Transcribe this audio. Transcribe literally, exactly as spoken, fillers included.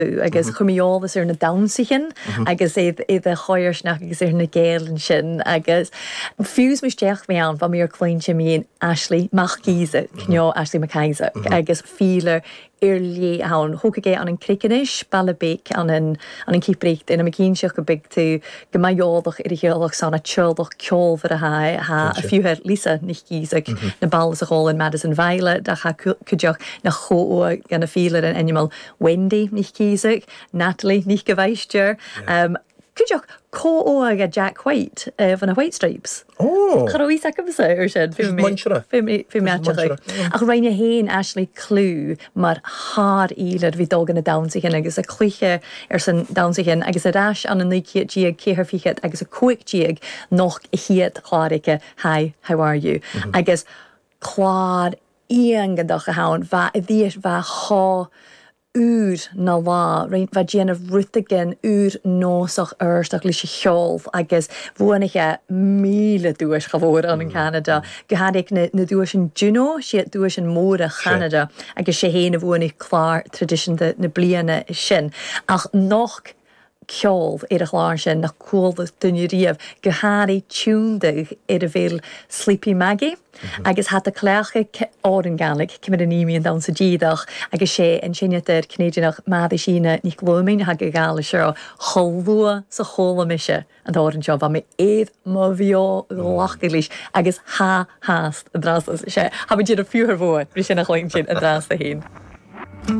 agus chumiollas ar na damsaighin agus é é a choirsnach agus ar na géalann sin agus fiús muisteach mé an bha mí ar clointe míon Ashley Machgíise cneo Ashley McIsaac agus fíler ar lé ann thugagé an an cricanis ballabéic an an an an cíprecht in am cín seach go big tú go maiolach ar a heolach sanna tseolach ceolfar a ha ha a fiúher Lisa Nichgíiseach na ballas a hall in Madison Violet da ha cuideach na chó gan a fíler an animal Wendy Nichgíiseach Natalie Nichgeweischer um Cuideach có a Jack White uh, van a White Stripes. Oh. Charví sa go sa ar sin fi Munchra. fi fi matcha. Ach rhaine héin Ashley Clue mar haar íler vi dog in a downsigin agus a cliche ar san downsigin agus a ras an an nuikiet giag céhar fichet agus a quick giag noch i hiet chlárice hi how are you mm-hmm. agus chlár ían gadach a haun va a dhís va chá úr na lá rein va géanamh rutagin úr nósach urstach lí sé cheolf agus bhuanaiche míle dúis chahór an in Canada go had ik na, na dúis in Juno siad dúis in móra Canada agus sé héana bhuanaigh chlár tradition de na bliana sin ach noch ceolf ar a chláir sin nach cóildas duine riamh go háirí túndaigh ar a bhéil Sleepy Maggie mm-hmm. agus hat a cléacha áan galig cimid an ímíon dan sa díadach agus sé an sinnetar Canadianach mád sína ní glómín ha go gála seo cholua sa chola miise an áan seo ba mé éad má bhío lachgalís agus há háast a drás sé ha bid a fiúr bhór brí sin nach lein sin a drás a hén.